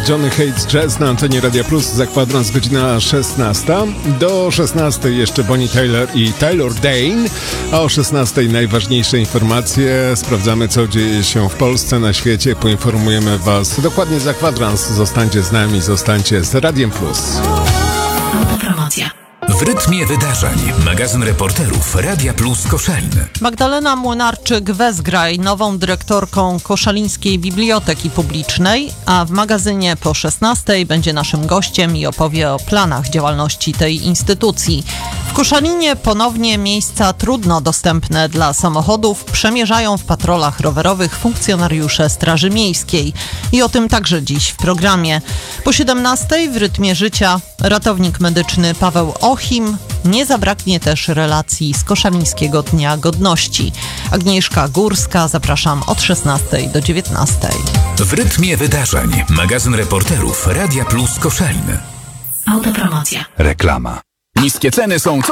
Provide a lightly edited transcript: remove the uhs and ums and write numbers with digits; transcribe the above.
Johnny Hates Jazz na antenie Radia Plus. Za kwadrans godzina 16. Do 16 jeszcze Bonnie Tyler i Taylor Dayne. A o 16 najważniejsze informacje. Sprawdzamy, co dzieje się w Polsce, na świecie. Poinformujemy Was dokładnie za kwadrans. Zostańcie z nami, zostańcie z Radiem Plus. Autopromocja. W rytmie wydarzeń. Magazyn reporterów Radia Plus Koszalin. Magdalena Młynarczyk-Wezgraj nową dyrektorką Koszalińskiej Biblioteki Publicznej, a w magazynie po 16 będzie naszym gościem i opowie o planach działalności tej instytucji. W Koszalinie ponownie miejsca trudno dostępne dla samochodów przemierzają w patrolach rowerowych funkcjonariusze Straży Miejskiej. I o tym także dziś w programie. Po 17 w rytmie życia ratownik medyczny Paweł Ochim. Nie zabraknie też relacji z Koszalińskiego Dnia Godności. Agnieszka Górska, zapraszam od 16 do 19. W rytmie wydarzeń. Magazyn reporterów Radia Plus Koszalin. Autopromocja. Reklama. Niskie ceny są